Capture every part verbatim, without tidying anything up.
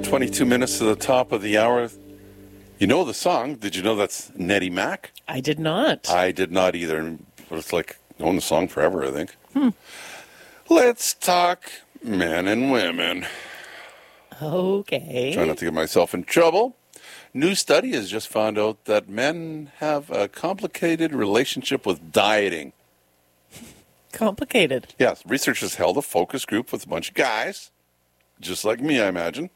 twenty-two minutes to the top of the hour. You know the song. Did you know that's Nettie Mac? I did not. I did not either. But it's like known the song forever, I think. Hmm. Let's talk men and women. Okay. Try not to get myself in trouble. New study has just found out that men have a complicated relationship with dieting. Complicated. Yes, researchers held a focus group with a bunch of guys, just like me, I imagine.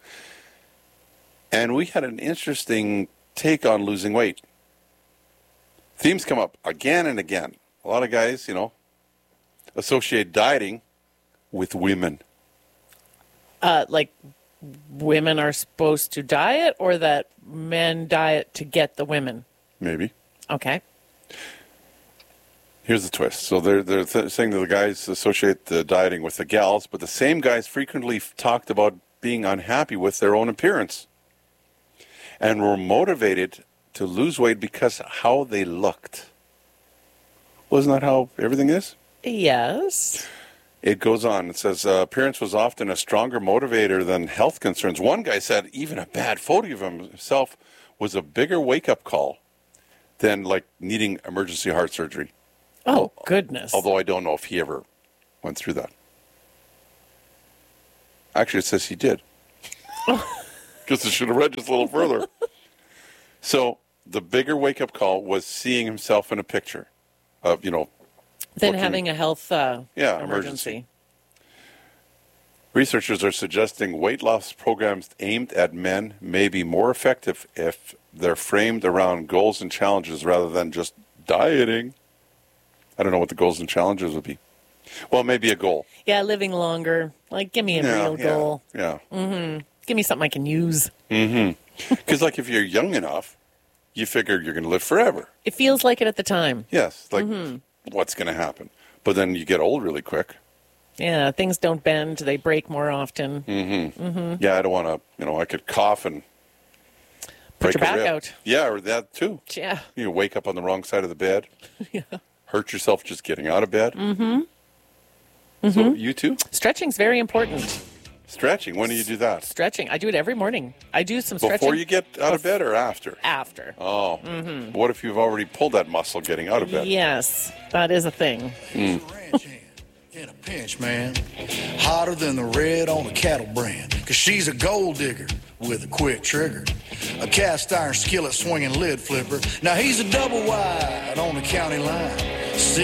And we had an interesting take on losing weight. Themes come up again and again. A lot of guys, you know, associate dieting with women. Uh, like women are supposed to diet, or that men diet to get the women? Maybe. Okay. Here's the twist. So they're, they're th- saying that the guys associate the dieting with the gals, but the same guys frequently f- talked about being unhappy with their own appearance and were motivated to lose weight because of how they looked. Wasn't that how everything is? Yes. It goes on. It says uh, appearance was often a stronger motivator than health concerns. One guy said even a bad photo of himself was a bigger wake-up call than like needing emergency heart surgery. Oh, goodness. Although I don't know if he ever went through that. Actually, it says he did. Because I should have read just a little further. So the bigger wake-up call was seeing himself in a picture of, you know, Then looking, having a health uh, yeah, emergency. emergency. Researchers are suggesting weight loss programs aimed at men may be more effective if they're framed around goals and challenges rather than just dieting. I don't know what the goals and challenges would be. Well, maybe a goal. Yeah, living longer. Like, give me a Yeah, real yeah, goal. Yeah. Mm-hmm. Give me something I can use. Mm-hmm. Because, like, if you're young enough, you figure you're going to live forever. It feels like it at the time. Yes. Like, mm-hmm. what's going to happen? But then you get old really quick. Yeah, things don't bend. They break more often. Mm-hmm. Mm-hmm. Yeah, I don't want to, you know, I could cough and Put break your a back rib. out. Yeah, or that, too. Yeah. You wake up on the wrong side of the bed. Yeah. Hurt yourself just getting out of bed. Mm-hmm. Mm-hmm. So, you too? Stretching's very important. Stretching. When do you do that? Stretching. I do it every morning. I do some stretching. Before you get out of bed or after? After. Oh. Mm-hmm. What if you've already pulled that muscle getting out of bed? Yes, that is a thing. Mm. In a pinch, man. Hotter than the red on a cattle brand. Cause she's a gold digger with a quick trigger. A cast iron skillet swinging lid flipper. Now he's a double wide on the county line.